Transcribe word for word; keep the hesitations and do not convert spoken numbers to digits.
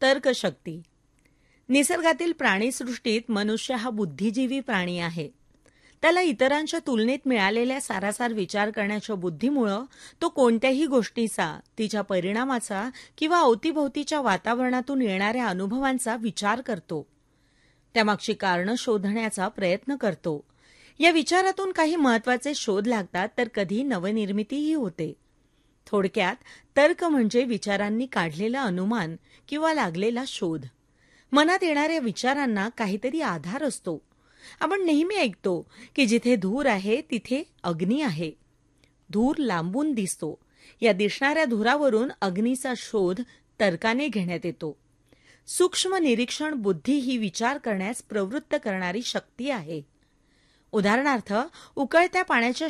तर्कशक्ती. निसर्गातील प्राणीसृष्टीत मनुष्य हा बुद्धिजीवी प्राणी आहे. त्याला इतरांच्या तुलनेत मिळालेल्या सारासार विचार करण्याच्या बुद्धीमुळं तो कोणत्याही गोष्टीचा, तिच्या परिणामाचा किंवा अवतीभोवतीच्या वातावरणातून येणाऱ्या अनुभवांचा विचार करतो. त्यामागची कारणं शोधण्याचा प्रयत्न करतो. या विचारातून काही महत्वाचे शोध लागतात, तर कधी नवनिर्मितीही होते. थोडक्यात तर्क म्हणजे विचारांनी काढलेला अनुमान किंवा लागलेला शोध. मनात येणाऱ्या विचारांना काहीतरी आधार असतो. आपण नेहमी ऐकतो की जिथे धूर आहे तिथे अग्नी आहे. धूर लांबून दिसतो. या दिसणाऱ्या धुरावरून अग्नीचा शोध तर्काने घेण्यात येतो. सूक्ष्म निरीक्षण बुद्धी ही विचार करण्यास प्रवृत्त करणारी शक्ती आहे. उदाहरणार्थ, उकळत्या पाण्याच्या